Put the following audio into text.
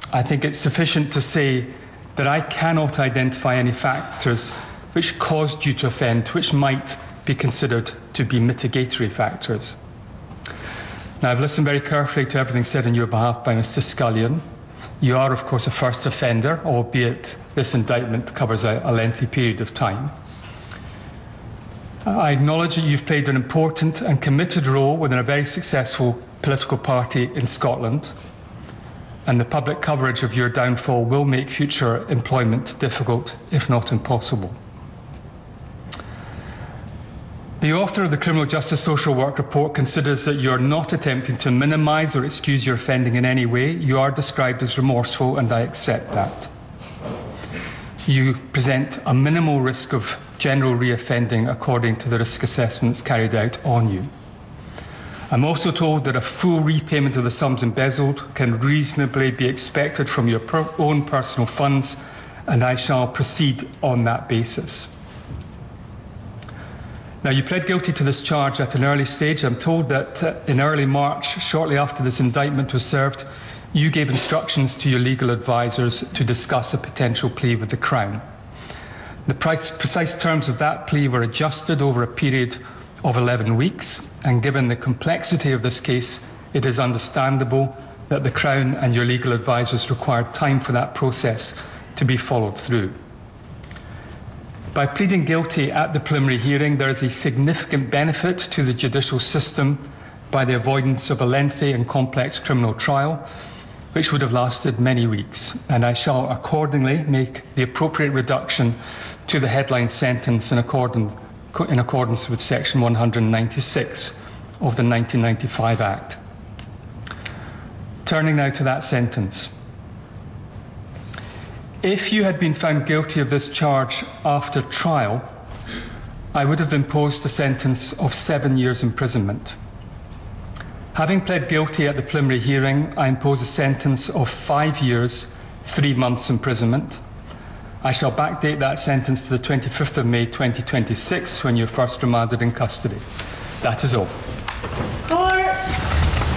I think it's sufficient to say that I cannot identify any factors which caused you to offend, which might be considered to be mitigatory factors. Now, I've listened very carefully to everything said on your behalf by Mr. Scullion. You are, of course, a first offender, albeit this indictment covers a lengthy period of time. I acknowledge that you've played an important and committed role within a very successful political party in Scotland, and the public coverage of your downfall will make future employment difficult, if not impossible. The author of the Criminal Justice Social Work Report considers that you are not attempting to minimise or excuse your offending in any way. You are described as remorseful, and I accept that. You present a minimal risk of general reoffending according to the risk assessments carried out on you. I'm also told that a full repayment of the sums embezzled can reasonably be expected from your own personal funds, and I shall proceed on that basis. Now, you pled guilty to this charge at an early stage. I'm told that in early March, shortly after this indictment was served, you gave instructions to your legal advisors to discuss a potential plea with the Crown. The precise terms of that plea were adjusted over a period of 11 weeks, and given the complexity of this case, it is understandable that the Crown and your legal advisors required time for that process to be followed through. By pleading guilty at the preliminary hearing, there is a significant benefit to the judicial system by the avoidance of a lengthy and complex criminal trial, which would have lasted many weeks, and I shall accordingly make the appropriate reduction to the headline sentence in accordance with Section 196 of the 1995 Act. Turning now to that sentence. If you had been found guilty of this charge after trial, I would have imposed a sentence of 7 years imprisonment. Having pled guilty at the preliminary hearing, I impose a sentence of 5 years, 3 months imprisonment. I shall backdate that sentence to the 25th of May 2026, when you're first remanded in custody. That is all. Court!